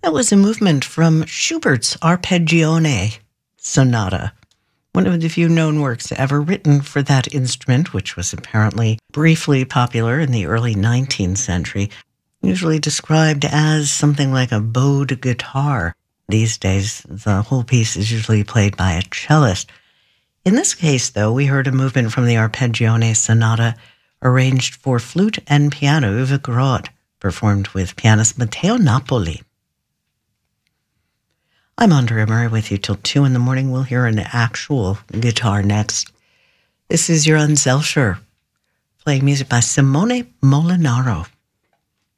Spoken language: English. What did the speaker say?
That was a movement from Schubert's Arpeggione Sonata, one of the few known works ever written for that instrument, which was apparently briefly popular in the early 19th century, usually described as something like a bowed guitar. These days, the whole piece is usually played by a cellist. In this case, though, we heard a movement from the Arpeggione Sonata arranged for flute and piano, Uwe Groth, performed with pianist Matteo Napoli. I'm Andrea Murray with you till 2 in the morning. We'll hear an actual guitar next. This is Johann Zelscher, playing music by Simone Molinaro.